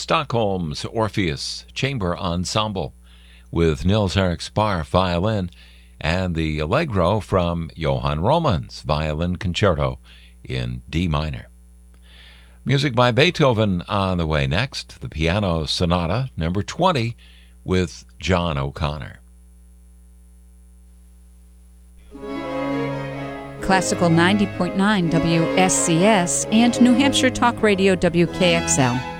Stockholm's Orpheus Chamber Ensemble with Nils Erik Spar violin, and the Allegro from Johann Romann's Violin Concerto in D minor. Music by Beethoven on the way next, the Piano Sonata number 20 with John O'Connor. Classical 90.9 WSCS and New Hampshire Talk Radio WKXL.